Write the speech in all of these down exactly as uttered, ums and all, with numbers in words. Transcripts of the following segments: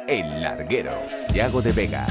El Larguero, Yago de Vega.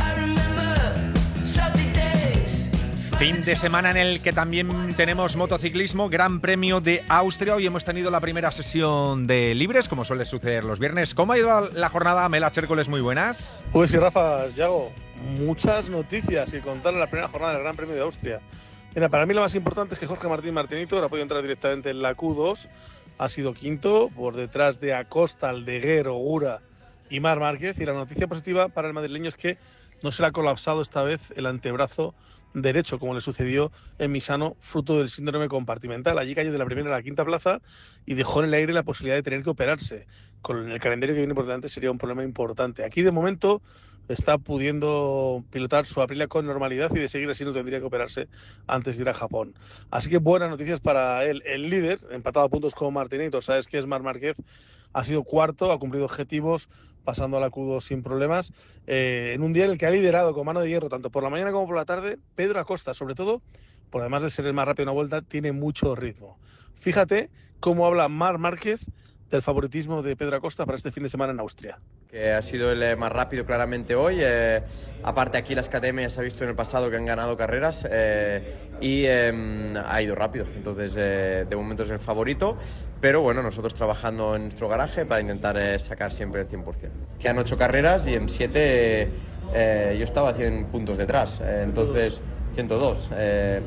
Fin de semana en el que también tenemos motociclismo, Gran Premio de Austria. Hoy hemos tenido la primera sesión de libres, como suele suceder los viernes. ¿Cómo ha ido la jornada? Mela Chércoles, muy buenas. Pues sí, Rafa, Yago, muchas noticias y contar la primera jornada del Gran Premio de Austria. Mira, para mí lo más importante es que Jorge Martín Martinito ahora ha podido entrar directamente en la Q dos. Ha sido quinto, por detrás de Acosta, Aldeguer, Ogura y Marc Márquez. Y la noticia positiva para el madrileño es que no se le ha colapsado esta vez el antebrazo derecho, como le sucedió en Misano, fruto del síndrome compartimental. Allí cayó de la primera a la quinta plaza y dejó en el aire la posibilidad de tener que operarse. Con el calendario que viene por delante sería un problema importante. Aquí de momento está pudiendo pilotar su Aprilia con normalidad y de seguir así no tendría que operarse antes de ir a Japón. Así que buenas noticias para él. El líder, empatado a puntos con Martinito, sabes que es Marc Márquez, ha sido cuarto, ha cumplido objetivos, pasando a la Q dos sin problemas, eh, en un día en el que ha liderado con mano de hierro, tanto por la mañana como por la tarde, Pedro Acosta, sobre todo, por además de ser el más rápido en una vuelta, tiene mucho ritmo. Fíjate cómo habla Marc Márquez del favoritismo de Pedro Acosta para este fin de semana en Austria. Que ha sido el más rápido claramente hoy, eh, aparte aquí las K T M ya se ha visto en el pasado que han ganado carreras eh, y eh, ha ido rápido, entonces eh, de momento es el favorito, pero bueno, nosotros trabajando en nuestro garaje para intentar eh, sacar siempre el cien por ciento. Quedan ocho carreras y en siete eh, yo estaba a cien puntos detrás, eh, entonces ciento dos. Eh,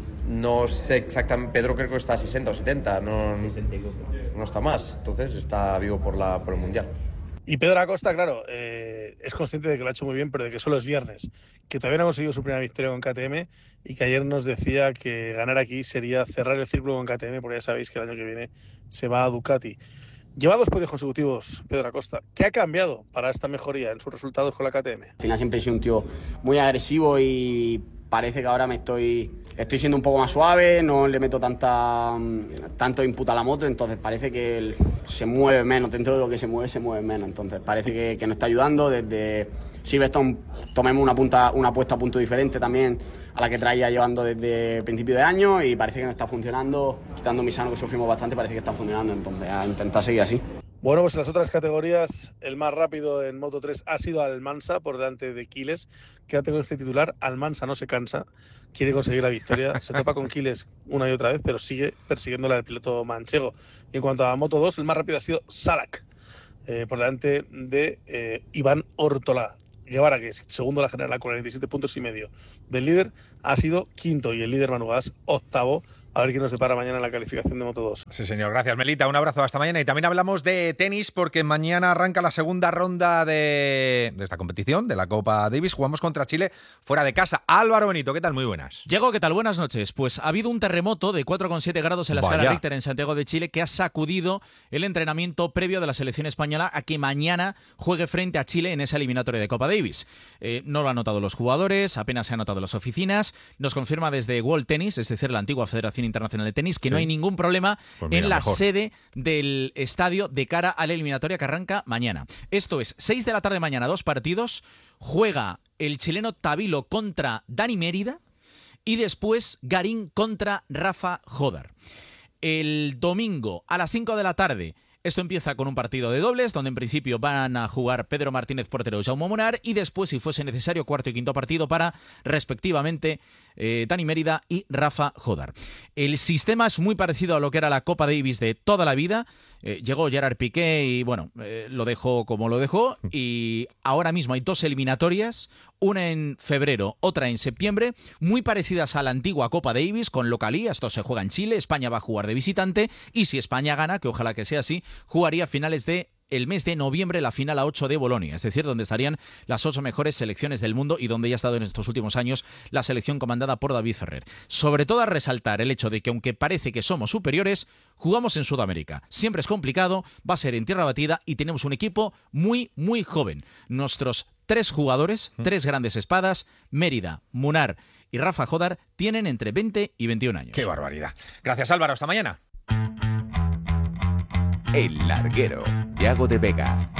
no sé exactamente, Pedro creo que está a sesenta o setenta, no, no está más, entonces está vivo por, la, por el Mundial. Y Pedro Acosta, claro, eh, es consciente de que lo ha hecho muy bien, pero de que solo es viernes, que todavía no ha conseguido su primera victoria con K T M y que ayer nos decía que ganar aquí sería cerrar el círculo con K T M, porque ya sabéis que el año que viene se va a Ducati. Lleva dos podios consecutivos Pedro Acosta. ¿Qué ha cambiado para esta mejoría en sus resultados con la K T M? Al final siempre he sido un tío muy agresivo y parece que ahora me estoy, estoy siendo un poco más suave, no le meto tanta, tanto input a la moto, entonces parece que él se mueve menos, dentro de lo que se mueve, se mueve menos, entonces parece que, que nos está ayudando. Desde Silverstone tomemos una, punta, una puesta a punto diferente también a la que traía llevando desde principio de año y parece que nos está funcionando, quitando Misano que sufrimos bastante, parece que está funcionando, entonces a intentar seguir así. Bueno, pues en las otras categorías, el más rápido en Moto tres ha sido Almansa, por delante de Quiles. Quédate con este titular: Almansa no se cansa, quiere conseguir la victoria. Se topa con Quiles una y otra vez, pero sigue persiguiéndola el piloto manchego. Y en cuanto a Moto dos, el más rápido ha sido Salak, eh, por delante de eh, Iván Ortolá. Guevara, que es segundo de la general con cuarenta y siete puntos y medio del líder, ha sido quinto y el líder Manu Gas octavo. A ver qué nos depara mañana en la calificación de Moto dos. Sí, señor. Gracias, Melita. Un abrazo hasta mañana. Y también hablamos de tenis porque mañana arranca la segunda ronda de, de esta competición, de la Copa Davis. Jugamos contra Chile fuera de casa. Álvaro Benito, ¿qué tal? Muy buenas. Diego, ¿qué tal? Buenas noches. Pues ha habido un terremoto de cuatro coma siete grados en la escala Richter en Santiago de Chile que ha sacudido el entrenamiento previo de la selección española a que mañana juegue frente a Chile en esa eliminatoria de Copa Davis. Eh, no lo han notado los jugadores, apenas se han notado las oficinas. Nos confirma desde World Tennis, es decir, la antigua Federación Internacional de Tenis, que sí, no hay ningún problema pues mira, en la mejor. sede del estadio de cara a la eliminatoria que arranca mañana. Esto es seis de la tarde mañana, dos partidos. Juega el chileno Tabilo contra Dani Mérida y después Garín contra Rafa Jodar. El domingo a las cinco de la tarde esto empieza con un partido de dobles, donde en principio van a jugar Pedro Martínez Portero y Jaume Munar, y después, si fuese necesario, cuarto y quinto partido para, respectivamente, eh, Dani Mérida y Rafa Jodar. El sistema es muy parecido a lo que era la Copa Davis de toda la vida. Eh, llegó Gerard Piqué y, bueno, eh, lo dejó como lo dejó, y ahora mismo hay dos eliminatorias, una en febrero, otra en septiembre, muy parecidas a la antigua Copa Davis, con localía. Esto se juega en Chile, España va a jugar de visitante, y si España gana, que ojalá que sea así, jugaría a finales de el mes de noviembre la final a ocho de Bolonia, es decir, donde estarían las ocho mejores selecciones del mundo y donde ya ha estado en estos últimos años la selección comandada por David Ferrer. Sobre todo a resaltar el hecho de que, aunque parece que somos superiores, jugamos en Sudamérica. Siempre es complicado, va a ser en tierra batida y tenemos un equipo muy, muy joven. Nuestros tres jugadores, tres grandes espadas, Mérida, Munar y Rafa Jodar, tienen entre veinte y veintiún años. ¡Qué barbaridad! Gracias, Álvaro. Hasta mañana. El Larguero, Yago de Vega.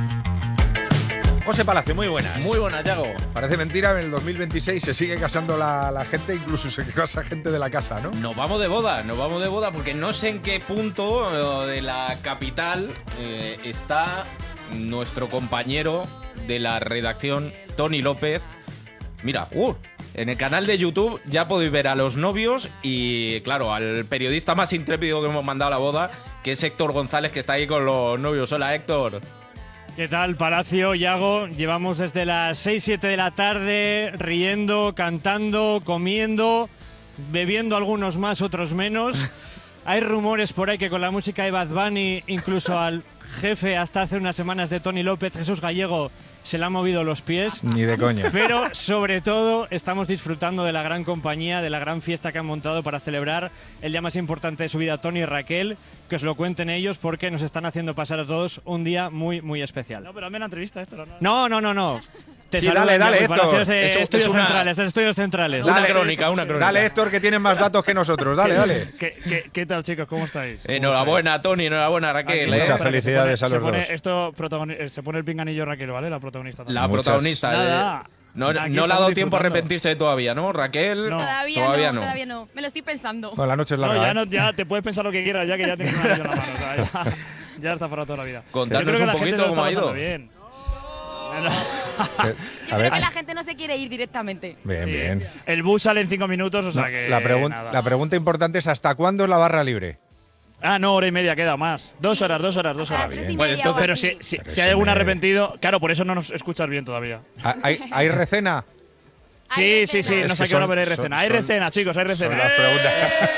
José Palacio, muy buenas. Muy buenas, Yago. Parece mentira, en el dos mil veintiséis se sigue casando la, la gente, incluso se casa gente de la casa, ¿no? Nos vamos de boda, nos vamos de boda, porque no sé en qué punto de la capital eh, está nuestro compañero de la redacción, Tony López. Mira, uh, en el canal de YouTube ya podéis ver a los novios y, claro, al periodista más intrépido que hemos mandado a la boda, que es Héctor González, que está ahí con los novios. Hola, Héctor. ¿Qué tal, Palacio, Yago? Llevamos desde las seis siete de la tarde riendo, cantando, comiendo, bebiendo algunos más, otros menos. Hay rumores por ahí que con la música de Bad Bunny, incluso al jefe hasta hace unas semanas de Tony López, Jesús Gallego, se le han movido los pies. Ni de coña. Pero, sobre todo, estamos disfrutando de la gran compañía, de la gran fiesta que han montado para celebrar el día más importante de su vida, Tony y Raquel. Que os lo cuenten ellos porque nos están haciendo pasar a todos un día muy, muy especial. No, pero hazme la entrevista, esto. No, no, no, no. Te Sí, saludan, dale, dale, Yago, Héctor. de Eso estudios es una- centrales, de estudios centrales. Una Dale, crónica, una crónica. Dale, Héctor, que tienes más datos que nosotros. Dale, dale. ¿Qué, qué, qué tal, chicos? ¿Cómo estáis? ¿Cómo Enhorabuena, Tony, enhorabuena, estáis? Raquel. Aquí ¿eh? Muchas espera, que felicidades se a pone- los se pone dos. Esto protagoni- eh, se pone el pinganillo Raquel, ¿vale? La protagonista también. La Muchas- protagonista. Nada. eh. No, Aquí no le ha estamos dado tiempo a disfrutando. arrepentirse todavía, ¿no, Raquel? No. Todavía, Todavía no, no. todavía no. Me lo estoy pensando. Bueno, la noche es No, larga. ya, ¿eh? no, ya te puedes pensar lo que quieras, ya que ya tienes un anillo en la mano. O sea, ya, ya está para toda la vida. Contadnos Yo creo que un la gente poquito se lo está cómo ha ido. pasando bien. Que- Yo A creo ver. que la gente no se quiere ir directamente. Bien, Sí. bien. El bus sale en cinco minutos, o sea No, que. la, pregun- nada. la pregunta importante es: ¿hasta cuándo es la barra libre? Ah, no, hora y media queda más. Dos horas, dos horas, dos A las horas. tres y Bueno, media entonces- o Pero así. si, si, Tres si hay y algún media. arrepentido, claro, por eso no nos escuchas bien todavía. ¿Hay, hay recena? Sí, Hay sí, sí, recena. no Es sé que qué hora, son- pero hay son- recena. Hay son- recena, chicos, hay Son recena. las preguntas.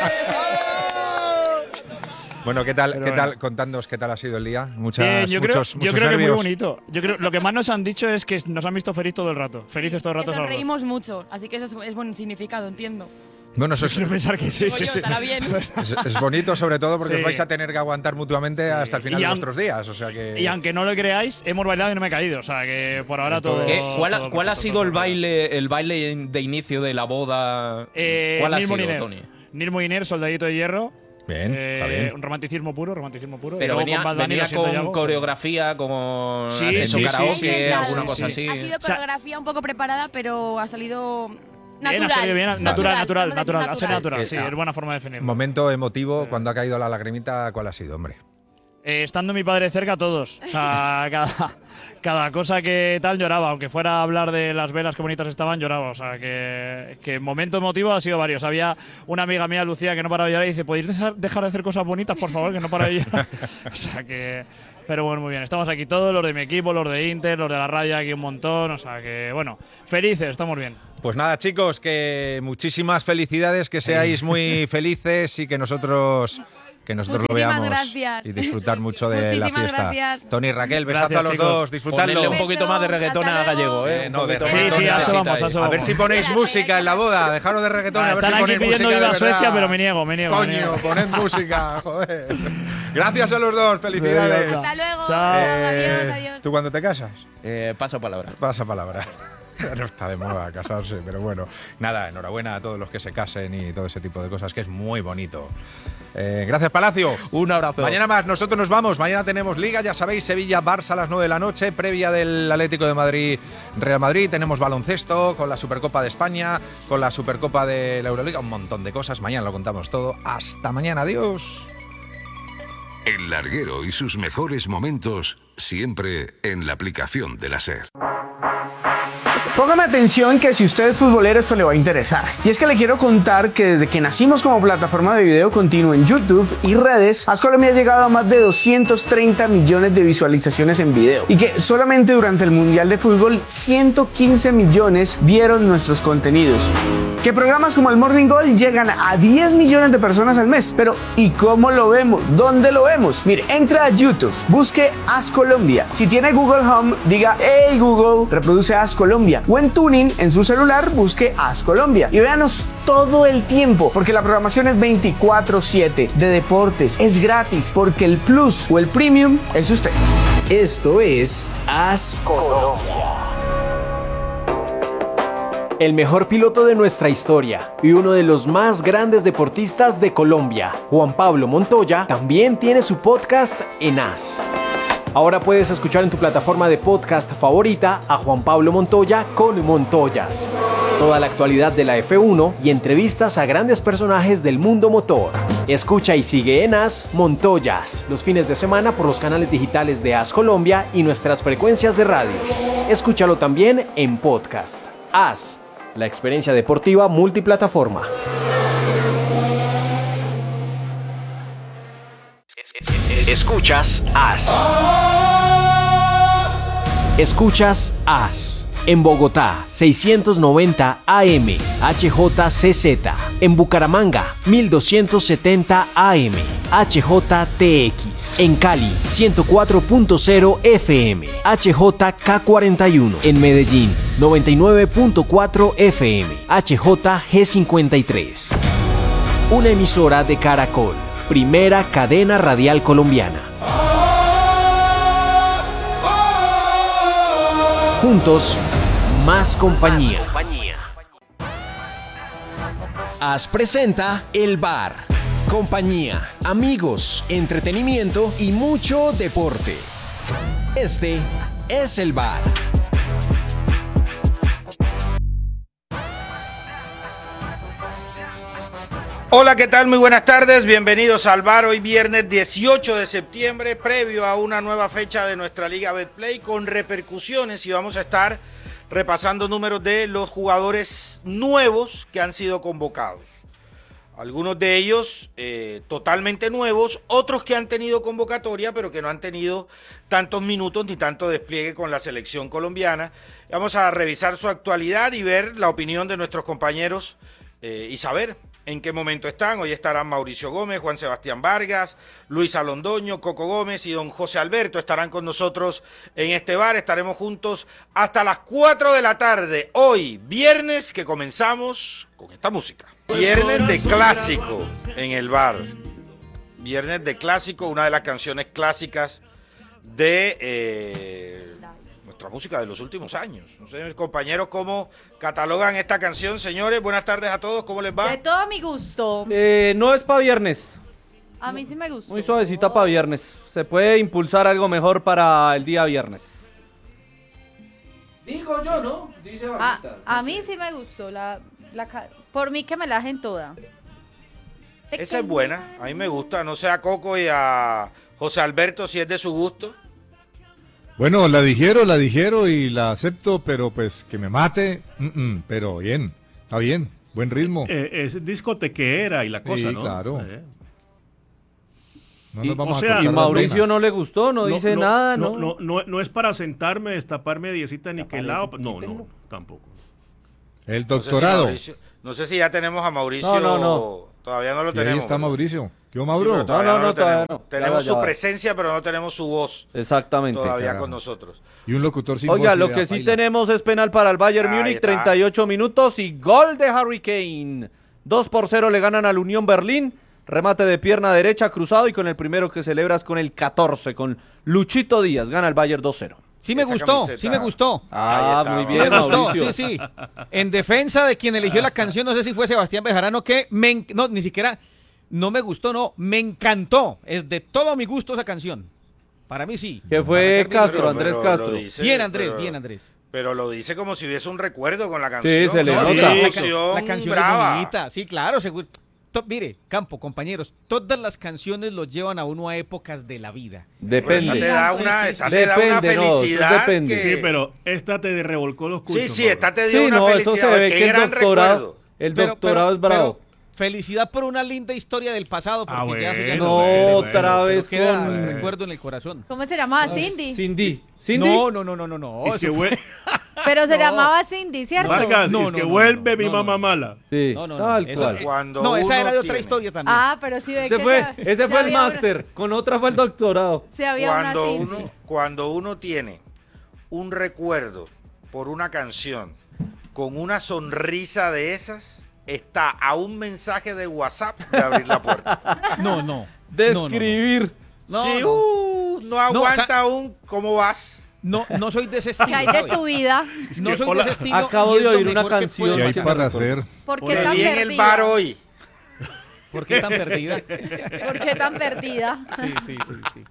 Bueno, ¿qué tal, Pero qué tal? bueno. Contadnos qué tal ha sido el día. Muchas, Bien, yo creo, muchos, yo muchos creo que muy nervios. bonito. Yo creo, lo que más nos han dicho es que nos han visto feliz todo el rato. Felices todo el Que rato. a los dos. sonreímos mucho, así que eso es, es buen significado, entiendo. Bueno, eso es, Quiero pensar que sí. Digo sí, yo, sí. estará bien. es- es bonito, sobre todo porque Sí. os vais a tener que aguantar mutuamente hasta el final Y de aun- vuestros días. O sea que. Y aunque no lo creáis, hemos bailado y no me he caído. O sea que por ahora todo. Entonces- ¿Qué? ¿Cuál, ha- todo cuál ha perfecto, sido todo el perfecto. baile, el baile de inicio de la boda? Eh, ¿Cuál ha Neil sido, Moliner. Tony? Neil Moliner, soldadito de hierro. Bien, Eh, está bien. Un romanticismo puro, romanticismo puro. Y Pero luego venía, con Bad Bunny, venía lo siento, con Yago, coreografía, como Sí, has hecho sí, sí, karaoke, sí, sí, alguna sí, cosa sí. así. Ha sido O sea- coreografía un poco preparada, pero ha salido natural. Bien, ha salido bien, natural, natural, Vamos a decir natural. Ha sido natural, Eh, sí, ah, es buena forma de definirlo. Momento emotivo, cuando ha caído la lagrimita, ¿cuál ha sido, hombre? Eh, estando mi padre cerca, todos. O sea, cada, cada cosa que tal lloraba. Aunque fuera a hablar de las velas que bonitas estaban, lloraba. O sea, que, que momento emotivo ha sido varios. Había una amiga mía, Lucía, que no paraba de llorar y dice: ¿podéis dejar, dejar de hacer cosas bonitas, por favor? Que no para de llorar. O sea, que. Pero bueno, muy bien. Estamos aquí todos, los de mi equipo, los de Inter, los de la radio, aquí un montón. O sea, que bueno, felices, estamos bien. Pues nada, chicos, que muchísimas felicidades, que seáis muy felices y que nosotros que nosotros lo Muchísimas veamos gracias. y disfrutar mucho de la Muchísimas fiesta. gracias. Tony y Raquel, besazo Gracias, a los chicos. dos, disfrutadlo. Ponerle un poquito más de reggaetón Hasta a luego. gallego, ¿eh? Eh, Un no, de poquito reggaetón más. Sí, sí, a eso Necesita vamos, a ahí. eso A ver vamos. si ponéis Espera, música espera, en la boda, dejaros de reggaetón, a ver Están si aquí ponéis pidiendo música de Viva Suecia, verdad. pero me niego, me niego. me Coño, niego. poned música, joder. Gracias a los dos, felicidades. Hasta luego. Chao. Adiós, Eh, adiós. ¿Tú cuándo te casas? Eh, paso palabra. Pasa palabra. No está de moda casarse, pero bueno. Nada, enhorabuena a todos los que se casen y todo ese tipo de cosas, que es muy bonito. Eh, gracias, Palacio. Un abrazo. Mañana más, nosotros nos vamos. Mañana tenemos Liga, ya sabéis, Sevilla-Barça a las nueve de la noche, previa del Atlético de Madrid-Real Madrid. Tenemos baloncesto con la Supercopa de España, con la Supercopa de la Euroliga, un montón de cosas. Mañana lo contamos todo. Hasta mañana, adiós. El Larguero y sus mejores momentos siempre en la aplicación de la SER. Póngame atención que si usted es futbolero esto le va a interesar. Y es que le quiero contar que desde que nacimos como plataforma de video continuo en YouTube y redes, AzColombia ha llegado a más de doscientos treinta millones de visualizaciones en video. Y que solamente durante el Mundial de Fútbol ciento quince millones vieron nuestros contenidos. Que programas como el Morning Goal llegan a diez millones de personas al mes. Pero ¿y cómo lo vemos? ¿Dónde lo vemos? Mire, entra a YouTube, busque AzColombia. Si tiene Google Home, diga: hey Google, reproduce AzColombia. O en Tuning, en su celular, busque AzColombia. Y véanos todo el tiempo, porque la programación es veinticuatro siete de deportes. Es gratis, porque el Plus o el Premium es usted. Esto es AzColombia. El mejor piloto de nuestra historia y uno de los más grandes deportistas de Colombia, Juan Pablo Montoya, también tiene su podcast en Az. Ahora puedes escuchar en tu plataforma de podcast favorita a Juan Pablo Montoya con Montoyas. toda la actualidad de la F uno y entrevistas a grandes personajes del mundo motor. Escucha y sigue en As Montoyas, los fines de semana por los canales digitales de As Colombia y nuestras frecuencias de radio. Escúchalo también en podcast. As, la experiencia deportiva multiplataforma. Escuchas As. Escuchas As. En Bogotá, seiscientos noventa A M, H J C Z. En Bucaramanga, mil doscientos setenta A M, H J T X. En Cali, ciento cuatro punto cero F M, H J K cuarenta y uno. En Medellín, noventa y nueve punto cuatro F M, H J G cincuenta y tres. Una emisora de Caracol, primera cadena radial colombiana. Juntos, más compañía. As presenta El Bar. Compañía, amigos, entretenimiento y mucho deporte. Este es El Bar. Hola, ¿qué tal? Muy buenas tardes, bienvenidos al Bar. Hoy viernes dieciocho de septiembre, previo a una nueva fecha de nuestra Liga Betplay con repercusiones, y vamos a estar repasando números de los jugadores nuevos que han sido convocados. Algunos de ellos eh, totalmente nuevos, otros que han tenido convocatoria pero que no han tenido tantos minutos ni tanto despliegue con la selección colombiana. Vamos a revisar su actualidad y ver la opinión de nuestros compañeros eh, y saber en qué momento están. Hoy estarán Mauricio Gómez, Juan Sebastián Vargas, Luis Alondoño, Coco Gómez y don José Alberto estarán con nosotros en este bar. Estaremos juntos hasta las cuatro de la tarde. Hoy, viernes, que comenzamos con esta música. Viernes de clásico en el bar. Viernes de clásico, una de las canciones clásicas de eh, nuestra música de los últimos años. No sé, mis compañeros, cómo catalogan esta canción. Señores, buenas tardes a todos, ¿cómo les va? De todo a mi gusto. Eh, no es para viernes. A mí sí me gusta. Muy suavecita para viernes. Se puede impulsar algo mejor para el día viernes. Digo yo, ¿no? Dice a, a mí sí me gustó. La, la, por mí que me la dejen toda. Esa es buena, a mí me gusta. No sé a Coco y a José Alberto si es de su gusto. Bueno, la dijeron, la dijeron y la acepto, pero pues que me mate, mm-mm, pero bien, está bien, buen ritmo. Eh, es discotequera y la cosa, sí, ¿no? claro. Eh. No y, nos vamos o sea, a y Mauricio no le gustó, no, no dice no, nada, no, ¿no? No, no, no es para sentarme, destaparme diecita ni que lado, no, no, tampoco. El doctorado. No sé si, Mauricio, no sé si ya tenemos a Mauricio. No, no, no. Todavía no lo sí, tenemos. Ahí está ¿verdad? Mauricio. ¿Qué Mauro? Sí, todavía no, no, no, no, lo tenemos. no. Tenemos ya, su ya. presencia, pero no tenemos su voz. Exactamente. Todavía Caramba. con nosotros. Y un locutor sin Oiga, voz. lo que sí baila. Tenemos es penal para el Bayern Ahí Múnich, está. treinta y ocho minutos y gol de Harry Kane. dos por cero le ganan al Unión Berlín. Remate de pierna derecha cruzado y con el primero que celebras con el catorce, con Luchito Díaz. Gana el Bayern dos cero. Sí me Esa gustó, camiseta. sí me gustó. Ah, está, muy Sí bien, me gustó, Mauricio. sí, sí. En defensa de quien eligió la canción, no sé si fue Sebastián Bejarano, que me, en- no, ni siquiera, no me gustó, no, me encantó. Es de todo mi gusto esa canción. Para mí sí. Que fue Para Castro, Pero- Andrés pero Castro. lo dice, Bien, Andrés, pero- bien, Andrés. Pero lo dice como si hubiese un recuerdo con la canción. Sí, se le No, es que nota. la La, canción la canción brava. es bonita, sí, claro, seguro. To- mire, Campo, compañeros, todas las canciones los llevan a uno a épocas de la vida. Depende. Esta te da Sí, una, sí, esta sí. te da una Depende, no, eso felicidad. depende. que- Sí, pero esta te revolcó los Sí, cursos. sí, esta te dio Sí, una no, eso felicidad. se ve Qué que el gran doctorado, recuerdo. el Pero- doctorado pero- es bravo. pero felicidad por una linda historia del pasado, porque Ah, ya, eso ya bueno, no, sí, sucede, bueno, otra pero vez queda con- un recuerdo en el corazón. ¿Cómo se llamaba? Cindy. Cindy. Cindy. No, no, no, no, no, no. Es eso que fue- hue- Pero se No. llamaba Cindy, ¿cierto? Vargas, No, es no, que no, vuelve no, mi no, mamá no. mala. Sí, No, no, no. tal Eso- cual. eh, Cuando no, esa uno era de otra tiene- historia también. Ah, pero sí ve Ese que fue, se- ese se fue el había una- máster, con otra fue el doctorado. Se había Cuando una Cindy. uno, cuando uno tiene un recuerdo por una canción con una sonrisa de esas, está a un mensaje de WhatsApp de abrir la puerta. No, no. Describir. No, sí, no. uh, no aguanta o sea- aún. ¿Cómo vas? No, no soy de ese estilo. ¿Qué hay de ¿sabe? tu vida? No soy hola, de ese estilo. acabo y es de lo oír una mejor que canción. puede ¿Qué hay pasar. para hacer? ¿Por qué Te tan vi en perdida? el bar hoy. ¿Por qué tan perdida? ¿Por qué tan perdida? Sí, sí, sí, sí.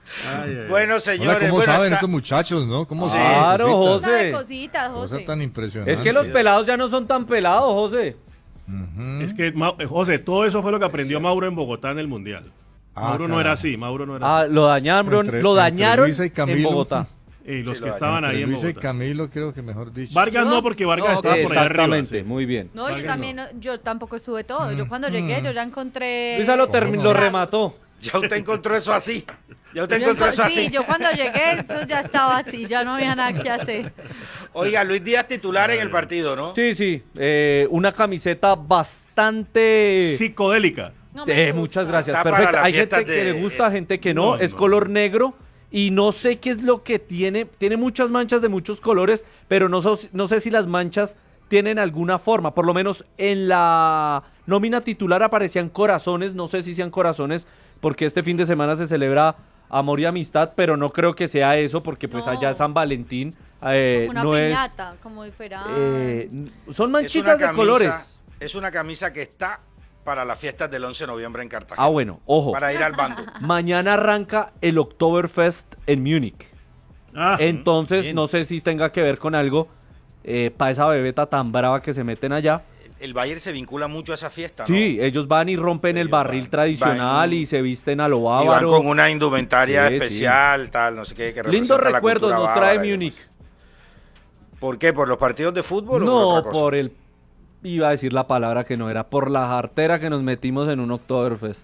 Ay, ay. Bueno, señores. Hola, ¿cómo bueno, saben está... estos muchachos, no? ¿Cómo Sí. saben? Claro, Cositas. José. de cositas, José. Cosa tan impresionante. Es que los pelados ya no son tan pelados, José. Uh-huh. Es que, Ma- José, todo eso fue lo que aprendió Mauro en Bogotá en el Mundial. Ah, Mauro no carajo. era así, Mauro no era Ah, así. lo dañaron, Entre- lo entre dañaron Luisa y en Camilo. Bogotá. Y los Sí, que lo estaban Entre ahí en Luis y Bogotá. Camilo, creo que mejor dicho. Vargas Yo- no, porque Vargas No, estaba por allá arriba. Exactamente, sí. muy bien. No, yo Vargas también, no, yo tampoco estuve todo. Yo cuando llegué, yo ya encontré... Luisa lo, termi- lo estragos. remató. Ya usted encontró eso así. Ya usted Yo encontró enco- eso así. Sí, yo cuando llegué, eso ya estaba así, ya no había nada que hacer. Oiga, Luis Díaz titular en el partido, ¿no? Sí, sí. eh, una camiseta bastante... Psicodélica. No me Eh, gusta. muchas gracias. Está para Perfecto. las Hay gente fiestas que de- le gusta, gente que no. No, es no. color negro y no sé qué es lo que tiene. Tiene muchas manchas de muchos colores, pero no, so- no sé si las manchas tienen alguna forma. Por lo menos en la nómina titular aparecían corazones. No sé si sean corazones porque este fin de semana se celebra Amor y Amistad, pero no creo que sea eso porque pues No. allá es San Valentín. eh, Una no es... piñata, como si fuera... eh, son Es manchitas una de colores. Es una camisa que está para las fiestas del once de noviembre en Cartagena. Ah, bueno, ojo. Para ir al bando. Mañana arranca el Oktoberfest en Múnich. Ah, Entonces, bien. no sé si tenga que ver con algo eh, para esa bebeta tan brava que se meten allá. El Bayern se vincula mucho a esa fiesta, ¿no? Sí, ellos van y rompen el barril tradicional van- y se visten a lo Y van bávaro. con una indumentaria Sí, sí. especial, tal, no sé qué. Que Lindos representa la recuerdos cultura nos trae bávara y Múnich. demás. ¿Por qué? ¿Por los partidos de fútbol o por No, otra cosa? por el... Iba a decir la palabra que no era. Por la jartera que nos metimos en un Oktoberfest.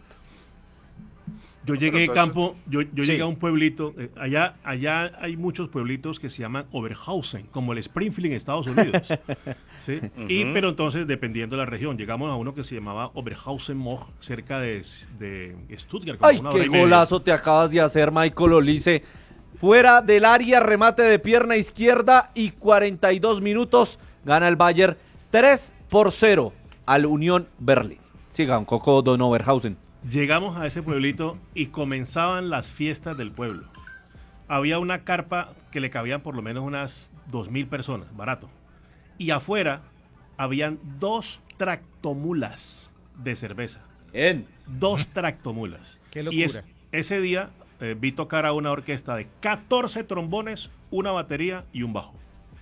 Yo llegué Pero de entonces- campo, yo, yo Sí. llegué a un pueblito, eh, allá, allá hay muchos pueblitos que se llaman Oberhausen, como el Springfield en Estados Unidos. ¿sí? Y Ujú. pero entonces, dependiendo de la región, llegamos a uno que se llamaba Oberhausen-Moch, cerca de, de Stuttgart. como Ay, una hora qué y media. golazo te acabas de hacer, Michael Olise. Fuera del área, remate de pierna izquierda y cuarenta y dos minutos. Gana el Bayern tres por cero al Unión Berlín. Siga, un coco Don Oberhausen. Llegamos a ese pueblito y comenzaban las fiestas del pueblo. Había una carpa que le cabían por lo menos unas dos mil personas, barato. Y afuera habían dos tractomulas de cerveza. Bien. Dos tractomulas. Qué Y es- locura. ese día eh, vi tocar a una orquesta de catorce trombones, una batería y un bajo.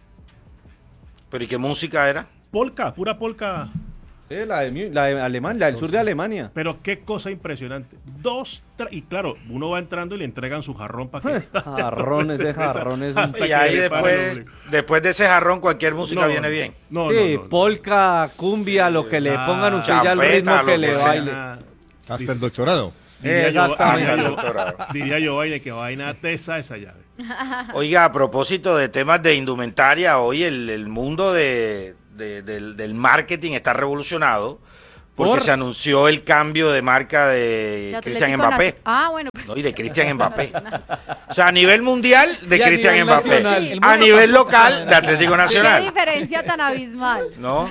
¿Pero y qué música era? Polka, pura polka. Sí, la de, Mu- la de Alemania, la del sur de Alemania. Pero qué cosa impresionante. Dos, tra- y claro, uno va entrando y le entregan su jarrón para que... Jarrón, ese jarrón es un- Hasta Y que ahí le pare el después, ombligo. después de ese jarrón, cualquier música No, viene no, bien. No, sí, no, no, no. polka, cumbia, lo que le Ah, pongan usted ya el champeta, ritmo que lo le que sea. baile. Ah, Hasta el doctorado. Diría yo, Exactamente. diría yo- Doctorado. diría yo, vaina, que vaina tesa esa llave. Oiga, a propósito de temas de indumentaria, hoy el, el mundo de, de- del, del marketing está revolucionado porque ¿Por? se anunció el cambio de marca de De Cristian Atlético Mbappé. Nacional. Ah, bueno. pues- No, y de Cristian Mbappé. O sea, a nivel mundial de Y a Cristian nivel Mbappé. nacional. El A mundo nivel tampoco local sabe. de Atlético Qué Nacional. diferencia tan abismal. ¿No?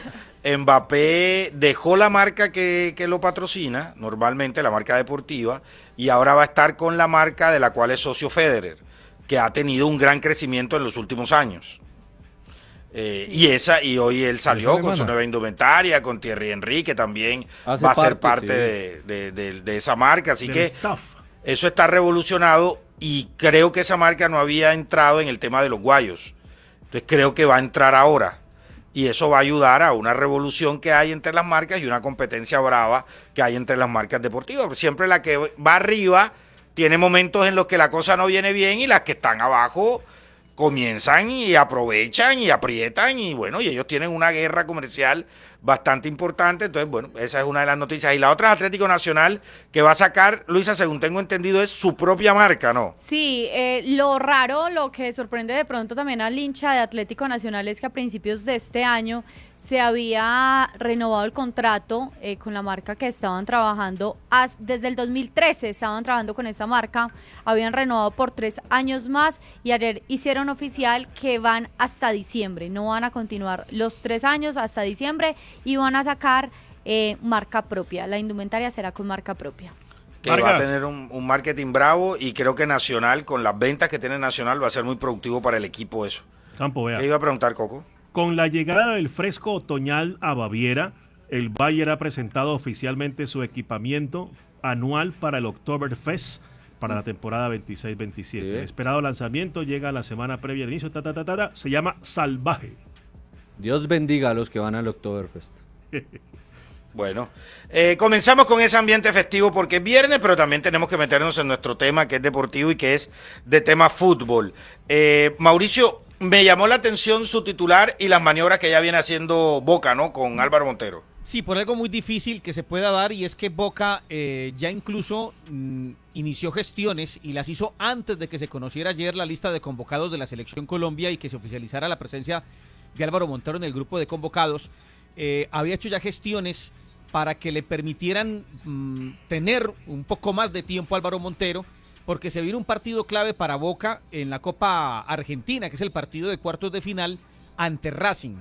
Mbappé dejó la marca que, que lo patrocina, normalmente la marca deportiva, y ahora va a estar con la marca de la cual es socio Federer, que ha tenido un gran crecimiento en los últimos años. Eh, y esa y hoy él salió con su nueva indumentaria, con Thierry Henry, que también Hace va a ser parte, parte de, de- de- de esa marca. Así Del que staff. eso está revolucionado y creo que esa marca no había entrado en el tema de los guayos. Entonces creo que va a entrar ahora. Y eso va a ayudar a una revolución que hay entre las marcas y una competencia brava que hay entre las marcas deportivas. Siempre la que va arriba tiene momentos en los que la cosa no viene bien y las que están abajo comienzan y aprovechan y aprietan y bueno, y ellos tienen una guerra comercial bastante importante. Entonces, bueno, esa es una de las noticias. Y la otra es Atlético Nacional, que va a sacar, Luisa, según tengo entendido, es su propia marca, ¿no? Sí, eh, lo raro, lo que sorprende de pronto también al hincha de Atlético Nacional es que a principios de este año se había renovado el contrato eh, con la marca que estaban trabajando as- desde el dos mil trece, estaban trabajando con esa marca, habían renovado por tres años más y ayer hicieron oficial que van hasta diciembre, no van a continuar los tres años hasta diciembre y van a sacar eh, marca propia, la indumentaria será con marca propia. Que va a Vargas. tener un, un marketing bravo y creo que Nacional, con las ventas que tiene Nacional, va a ser muy productivo para el equipo eso. Campo, vea. ¿Qué iba a preguntar, Coco? Con la llegada del fresco otoñal a Baviera, el Bayern ha presentado oficialmente su equipamiento anual para el Oktoberfest, para la temporada veintiséis veintisiete. Sí. El esperado lanzamiento llega a la semana previa al inicio, ta, ta, ta, ta, ta, se llama Salvaje. Dios bendiga a los que van al Oktoberfest. Bueno, eh, comenzamos con ese ambiente festivo porque es viernes, pero también tenemos que meternos en nuestro tema que es deportivo y que es de tema fútbol. Eh, Mauricio, me llamó la atención su titular y las maniobras que ya viene haciendo Boca, ¿no? Con Álvaro Montero. Sí, por algo muy difícil que se pueda dar, y es que Boca eh, ya incluso mmm, inició gestiones y las hizo antes de que se conociera ayer la lista de convocados de la Selección Colombia y que se oficializara la presencia de Álvaro Montero en el grupo de convocados. Eh, había hecho ya gestiones para que le permitieran mmm, tener un poco más de tiempo a Álvaro Montero, porque se viene un partido clave para Boca en la Copa Argentina, que es el partido de cuartos de final ante Racing.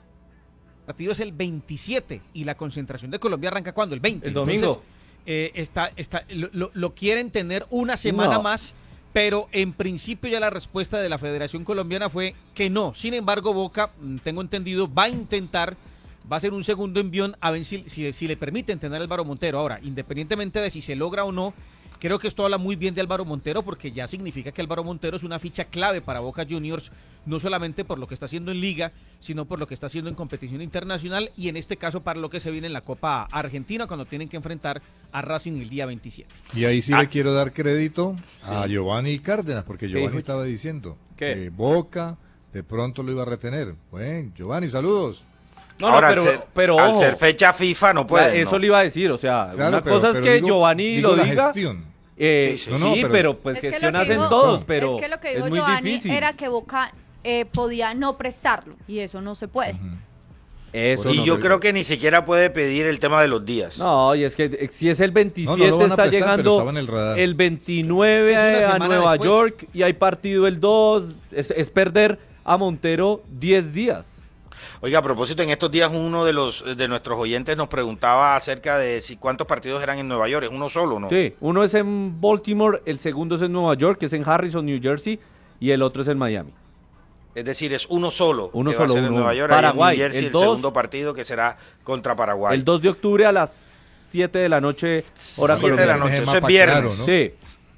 El partido es el veintisiete y la concentración de Colombia arranca ¿cuándo? El veinte. El domingo. Entonces, eh, está, está, lo, lo quieren tener una semana no. más, pero en principio ya la respuesta de la Federación Colombiana fue que no. Sin embargo, Boca, tengo entendido, va a intentar, va a hacer un segundo envión a ver si, si, si le permiten tener a Álvaro Montero. Ahora, independientemente de si se logra o no, creo que esto habla muy bien de Álvaro Montero, porque ya significa que Álvaro Montero es una ficha clave para Boca Juniors, no solamente por lo que está haciendo en Liga, sino por lo que está haciendo en competición internacional y en este caso para lo que se viene en la Copa Argentina cuando tienen que enfrentar a Racing el día veintisiete. Y ahí sí ah. le quiero dar crédito sí. a Giovanni Cárdenas, porque Giovanni estaba diciendo ¿Qué? que Boca de pronto lo iba a retener. Bueno, Giovanni, saludos. No, no, Ahora, pero, al, ser, pero al ojo, ser fecha FIFA no puede. Eso ¿no? le iba a decir, o sea, claro, una pero, cosa es pero que digo, Giovanni digo lo diga. Gestión. Eh, sí, sí, sí, no, no, pero, pero pues es gestión que hacen digo, todos, pero es que lo que dijo es muy Giovanni difícil. era que Boca eh, podía no prestarlo y eso no se puede. Uh-huh. Eso y no yo se... creo que ni siquiera puede pedir el tema de los días. No, y es que si es el veintisiete, no, no está prestar, llegando el, el veintinueve es a Nueva después. York y hay partido el dos. Es, es perder a Montero diez días. Oiga, a propósito, en estos días uno de los de nuestros oyentes nos preguntaba acerca de si cuántos partidos eran en Nueva York. ¿Es uno solo, no? Sí, uno es en Baltimore, el segundo es en Nueva York, que es en Harrison, New Jersey, y el otro es en Miami. Es decir, es uno solo. Uno que solo, va a ser uno. en Nueva York, Paraguay, y en New Jersey, el el, dos, segundo partido que será contra Paraguay. El dos de octubre a las siete de la noche, hora siete de la noche, eso es viernes. Claro, ¿no? Sí.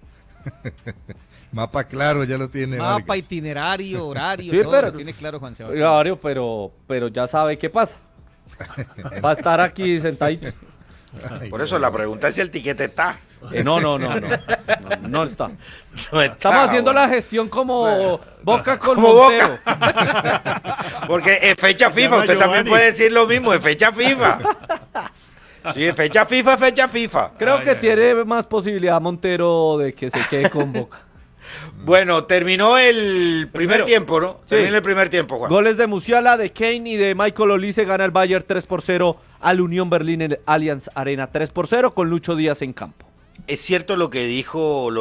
Mapa claro, ya lo tiene Mapa, Vargas. itinerario, horario, Sí, todo pero, lo tiene claro Juan Sebastián. Claro, pero, pero ya sabe qué pasa. Va a estar aquí sentadito. Por eso la pregunta es si el tiquete está. Eh, no, no, no, no, no, no está. No está. Estamos haciendo bueno. la gestión como bueno, Boca con como Montero. Boca. Porque es fecha FIFA, Llama usted Giovanni. también puede decir lo mismo, es fecha FIFA. Sí, es fecha FIFA, es fecha FIFA. Creo Ay, que ay, tiene más posibilidad Montero de que se quede con Boca. Bueno, terminó el primer Primero. tiempo, ¿no? Sí. Terminó el primer tiempo, Juan. Goles de Musiala, de Kane y de Michael Olise. Gana el Bayern tres por cero al Unión Berlín en el Allianz Arena. tres por cero con Lucho Díaz en campo. Es cierto lo que dijo